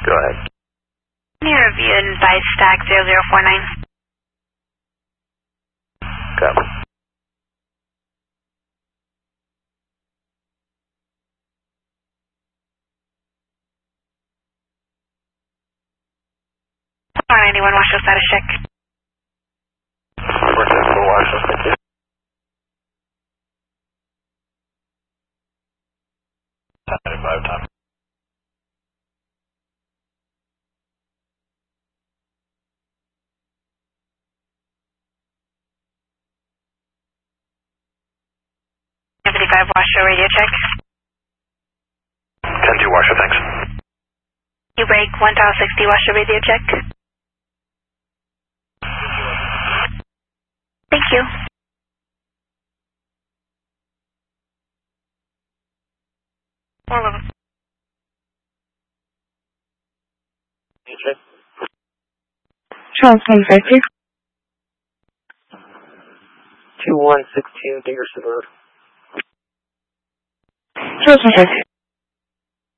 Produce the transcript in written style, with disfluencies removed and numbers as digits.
Go ahead. Can you review and advise stack 0049? Go. R91, Washoe status check. We're good for Washoe, thank you. Time. Washoe radio check. 10-2 Washoe, thanks. You break 1060 Washoe radio check. Thank you. All of them. Transmitting 50. 2162 Dickerson Road. Transmitting 50.